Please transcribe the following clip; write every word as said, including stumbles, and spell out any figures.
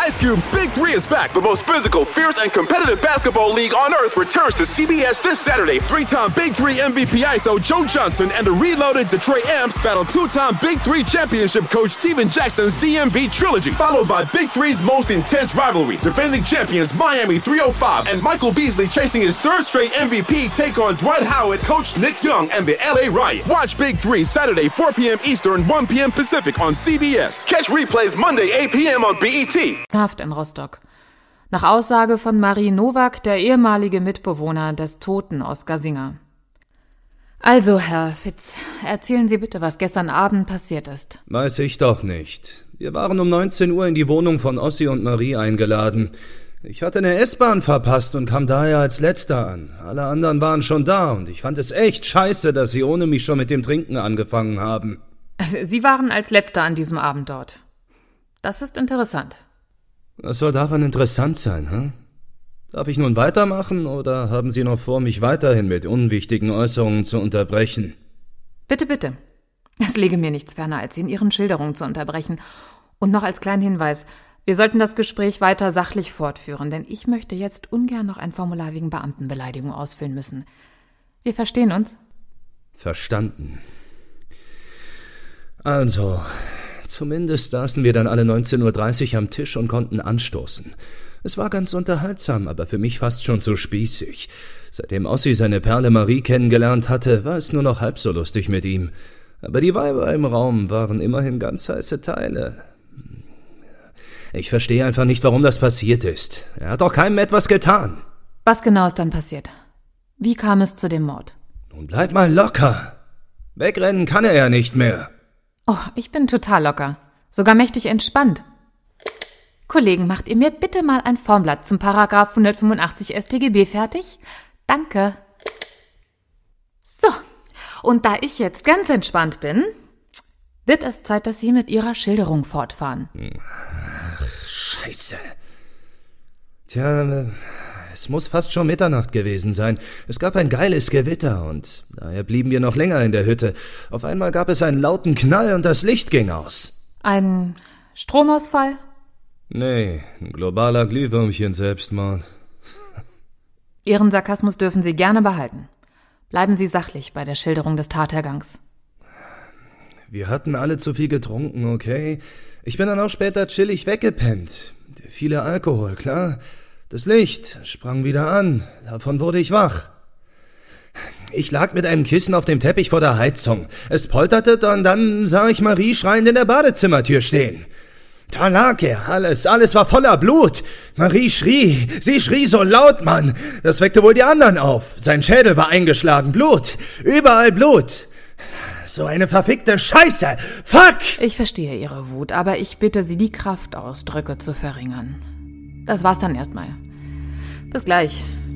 Ice Cube's Big Three is back. The most physical, fierce, and competitive basketball league on earth returns to C B S this Saturday. Three-time Big Three M V P I S O Joe Johnson and the reloaded Detroit Amps battle two-time Big Three championship coach Steven Jackson's D M V trilogy, followed by Big Three's most intense rivalry. Defending champions Miami three oh five and Michael Beasley chasing his third straight M V P take on Dwight Howard, Coach Nick Young, and the L A Riot. Watch Big Three Saturday four p.m. Eastern, one p.m. Pacific on C B S. Catch replays Monday eight p.m. on B E T. Haft in Rostock. Nach Aussage von Marie Nowak, der ehemalige Mitbewohner des toten Oskar Singer. Also, Herr Fitz, erzählen Sie bitte, was gestern Abend passiert ist. Weiß ich doch nicht. Wir waren um neunzehn Uhr in die Wohnung von Ossi und Marie eingeladen. Ich hatte eine S-Bahn verpasst und kam daher als Letzter an. Alle anderen waren schon da und ich fand es echt scheiße, dass sie ohne mich schon mit dem Trinken angefangen haben. Sie waren als Letzter an diesem Abend dort. Das ist interessant. Was soll daran interessant sein, hm? Darf ich nun weitermachen oder haben Sie noch vor, mich weiterhin mit unwichtigen Äußerungen zu unterbrechen? Bitte, bitte. Es läge mir nichts ferner, als Sie in Ihren Schilderungen zu unterbrechen. Und noch als kleinen Hinweis, wir sollten das Gespräch weiter sachlich fortführen, denn ich möchte jetzt ungern noch ein Formular wegen Beamtenbeleidigung ausfüllen müssen. Wir verstehen uns? Verstanden. Also, zumindest saßen wir dann alle neunzehn Uhr dreißig am Tisch und konnten anstoßen. Es war ganz unterhaltsam, aber für mich fast schon zu spießig. Seitdem Ossi seine Perle Marie kennengelernt hatte, war es nur noch halb so lustig mit ihm. Aber die Weiber im Raum waren immerhin ganz heiße Teile. Ich verstehe einfach nicht, warum das passiert ist. Er hat doch keinem etwas getan. Was genau ist dann passiert? Wie kam es zu dem Mord? Nun bleib mal locker. Wegrennen kann er ja nicht mehr. Oh, ich bin total locker. Sogar mächtig entspannt. Kollegen, macht ihr mir bitte mal ein Formblatt zum Paragraph hundertfünfundachtzig S t G B fertig? Danke. So, und da ich jetzt ganz entspannt bin, wird es Zeit, dass Sie mit Ihrer Schilderung fortfahren. Ach, scheiße. Tja, es muss fast schon Mitternacht gewesen sein. Es gab ein geiles Gewitter und daher blieben wir noch länger in der Hütte. Auf einmal gab es einen lauten Knall und das Licht ging aus. Ein Stromausfall? Nee, ein globaler Glühwürmchen-Selbstmord. Ihren Sarkasmus dürfen Sie gerne behalten. Bleiben Sie sachlich bei der Schilderung des Tathergangs. Wir hatten alle zu viel getrunken, okay? Ich bin dann auch später chillig weggepennt. Viele Alkohol, klar. Das Licht sprang wieder an. Davon wurde ich wach. Ich lag mit einem Kissen auf dem Teppich vor der Heizung. Es polterte und dann sah ich Marie schreiend in der Badezimmertür stehen. Da lag er, alles, alles war voller Blut. Marie schrie, sie schrie so laut, Mann. Das weckte wohl die anderen auf. Sein Schädel war eingeschlagen, Blut, überall Blut. So eine verfickte Scheiße, fuck! Ich verstehe Ihre Wut, aber ich bitte Sie, die Kraftausdrücke zu verringern. Das war's dann erstmal. Bis gleich.